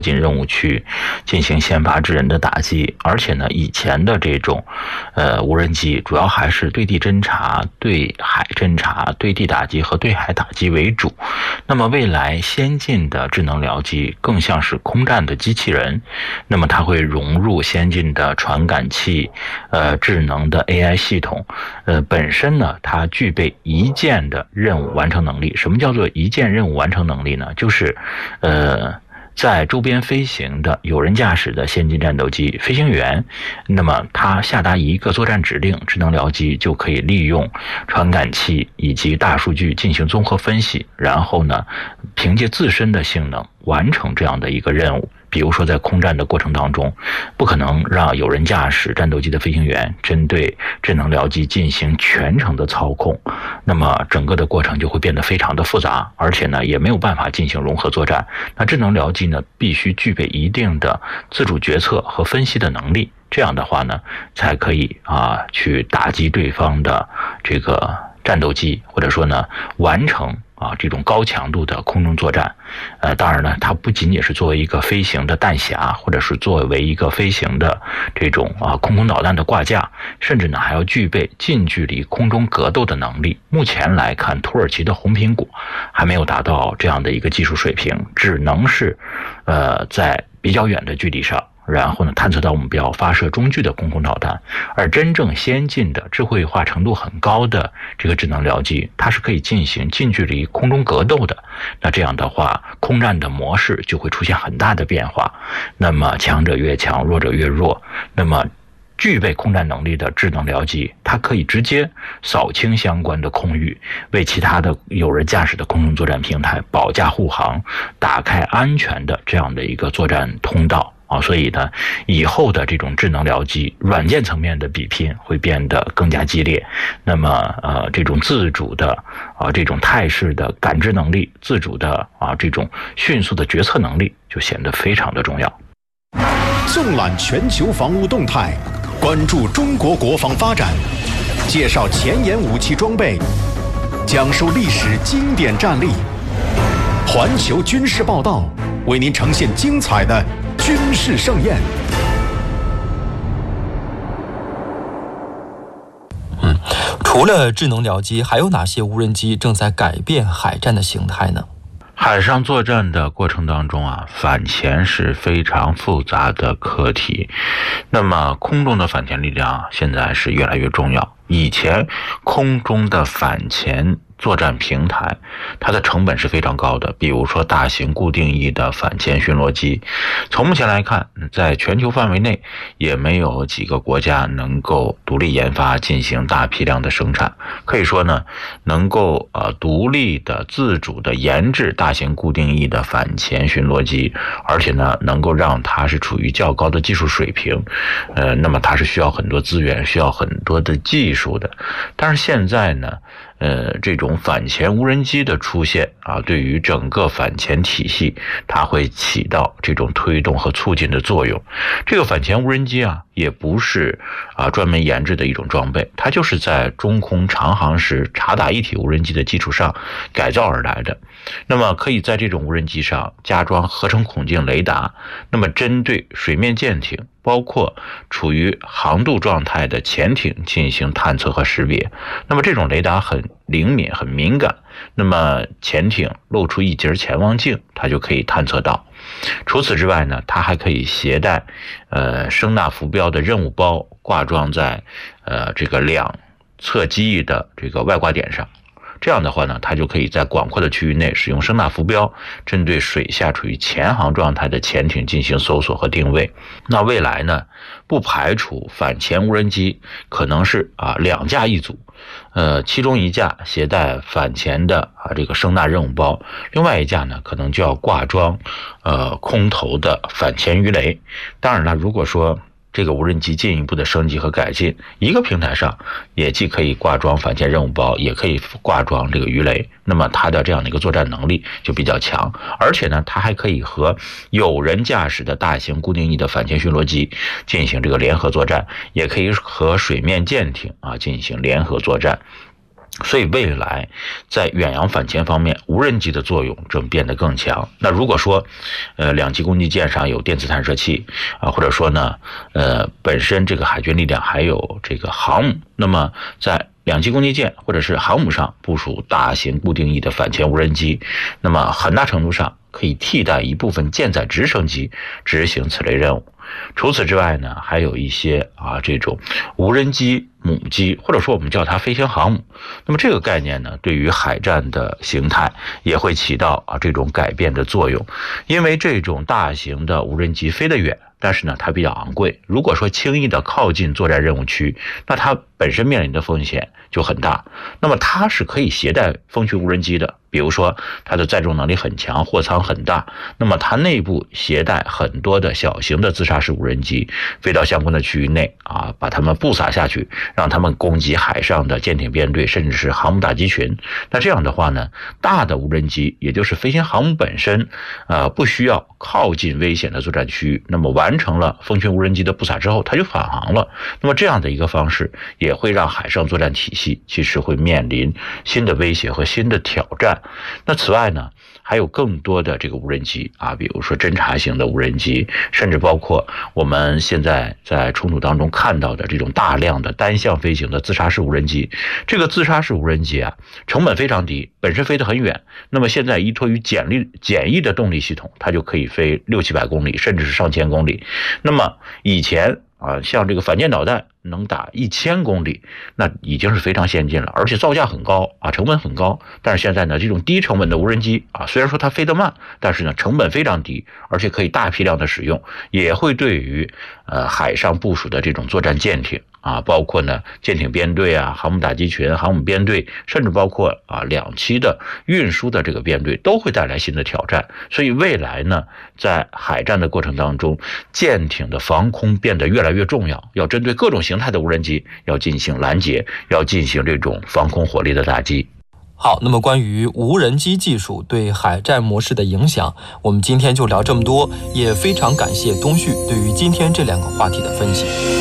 进任务区进行先发制人的打击，而且呢，以前的这种无人机主要还是对地侦察、对海侦察、对地打击和对海打击为主。那么未来先进的智能僚机更像是空战的机器人，那么它会融入先进的传感器、智能的 AI 系统，本身呢，它具备一键的任务完成能力。什么叫做一键任务完成能力呢？就是在周边飞行的有人驾驶的先进战斗机飞行员，那么他下达一个作战指令，智能僚机就可以利用传感器以及大数据进行综合分析，然后呢，凭借自身的性能完成这样的一个任务。比如说在空战的过程当中，不可能让有人驾驶战斗机的飞行员针对智能僚机进行全程的操控，那么整个的过程就会变得非常的复杂，而且呢也没有办法进行融合作战。那智能僚机呢必须具备一定的自主决策和分析的能力，这样的话呢才可以去打击对方的这个战斗机，或者说呢完成这种高强度的空中作战。当然呢，它不仅仅是作为一个飞行的弹匣，或者是作为一个飞行的这种空空导弹的挂架，甚至呢还要具备近距离空中格斗的能力。目前来看，土耳其的红苹果还没有达到这样的一个技术水平，只能是在比较远的距离上，然后呢探测到目标发射中距的空空导弹。而真正先进的智慧化程度很高的这个智能僚机，它是可以进行近距离空中格斗的。那这样的话，空战的模式就会出现很大的变化，那么强者越强，弱者越弱。那么具备空战能力的智能僚机，它可以直接扫清相关的空域，为其他的有人驾驶的空中作战平台保驾护航，打开安全的这样的一个作战通道。所以呢，以后的这种智能僚机软件层面的比拼会变得更加激烈。那么这种自主的这种态势的感知能力，自主的这种迅速的决策能力就显得非常的重要。 纵览全球防务动态，关注中国国防发展，介绍前沿武器装备，讲述历史经典战例。环球军事报道为您呈现精彩的军事盛宴。 除了智能僚机，还有哪些无人机正在改变海战的形态呢？ 海上作战的过程当中反潜是非常复杂的课题。那么空中的反潜力量现在是越来越重要。以前空中的反潜作战平台，它的成本是非常高的，比如说大型固定翼的反潜巡逻机。从目前来看，在全球范围内也没有几个国家能够独立研发进行大批量的生产。可以说呢，能够独立的自主的研制大型固定翼的反潜巡逻机，而且呢能够让它是处于较高的技术水平，那么它是需要很多资源，需要很多的技术的。但是现在呢这种反潜无人机的出现对于整个反潜体系它会起到这种推动和促进的作用。这个反潜无人机也不是专门研制的一种装备，它就是在中空长航时察打一体无人机的基础上改造而来的。那么可以在这种无人机上加装合成孔径雷达，那么针对水面舰艇包括处于航渡状态的潜艇进行探测和识别。那么这种雷达很灵敏很敏感，那么潜艇露出一节潜望镜，它就可以探测到。除此之外呢，它还可以携带声纳浮标的任务包，挂装在这个两侧机翼的这个外挂点上。这样的话呢，它就可以在广阔的区域内使用声纳浮标，针对水下处于潜航状态的潜艇进行搜索和定位。那未来呢，不排除反潜无人机可能是两架一组，其中一架携带反潜的这个声纳任务包，另外一架呢可能就要挂装空投的反潜鱼雷。当然了，如果说这个无人机进一步的升级和改进，一个平台上也既可以挂装反潜任务包，也可以挂装这个鱼雷，那么它的这样的一个作战能力就比较强。而且呢，它还可以和有人驾驶的大型固定翼的反潜巡逻机进行这个联合作战，也可以和水面舰艇进行联合作战。 所以未来在远洋反潜方面，无人机的作用正变得更强。那如果说两栖攻击舰上有电磁弹射器或者说呢本身这个海军力量还有这个航母，那么在两栖攻击舰或者是航母上部署大型固定翼的反潜无人机，那么很大程度上可以替代一部分舰载直升机执行此类任务。除此之外呢，还有一些这种无人机母机，或者说我们叫它飞行航母。那么这个概念呢，对于海战的形态也会起到这种改变的作用。因为这种大型的无人机飞得远，但是呢它比较昂贵，如果说轻易的靠近作战任务区，那它本身面临的风险就很大。那么它是可以携带蜂群无人机的，比如说它的载重能力很强，货舱很大，那么它内部携带很多的小型的自杀式无人机，飞到相关的区域内把它们布撒下去，让他们攻击海上的舰艇编队甚至是航母打击群。那这样的话呢，大的无人机也就是飞行航母本身不需要靠近危险的作战区域，那么完成了蜂群无人机的布撒之后，它就返航了。那么这样的一个方式也会让海上作战体系其实会面临新的威胁和新的挑战。那此外呢，还有更多的这个无人机比如说侦察型的无人机，甚至包括我们现在在冲突当中看到的这种大量的单向飞行的自杀式无人机。这个自杀式无人机成本非常低，本身飞得很远，那么现在依托于简易的动力系统，它就可以飞600-700公里，甚至是上千公里。那么以前像这个反舰导弹能打1000公里，那已经是非常先进了，而且造价很高成本很高。但是现在呢，这种低成本的无人机虽然说它飞得慢，但是呢成本非常低，而且可以大批量的使用，也会对于海上部署的这种作战舰艇包括呢舰艇编队航母打击群、航母编队，甚至包括两栖的运输的这个编队，都会带来新的挑战。所以未来呢，在海战的过程当中，舰艇的防空变得越来越重要，要针对各种形态的无人机要进行拦截，要进行这种防空火力的打击。 好，那么关于无人机技术对海战模式的影响，我们今天就聊这么多，也非常感谢东旭对于今天这2个话题的分析。